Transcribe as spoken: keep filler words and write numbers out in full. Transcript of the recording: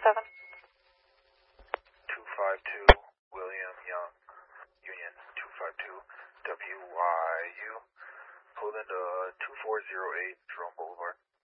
seven. two five two, William Young, Union, two five two, W Y U, pull into two four zero eight, Jerome Boulevard.